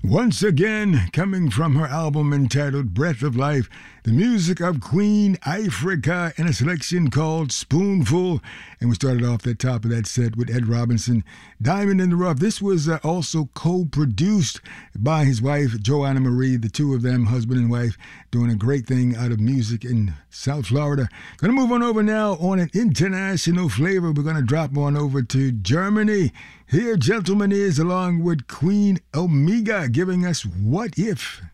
Once again, coming from her album entitled Breath of Life, the music of Queen Ifrica in a selection called Spoonful. And we started off the top of that set with Ed Robinson, Diamond in the Rough. This was also co-produced by his wife, Joanna Marie, the two of them, husband and wife, doing a great thing out of music in South Florida. Going to move on over now on an international flavor. We're going to drop on over to Germany. Here, Gentleman is along with Queen Omega giving us What If.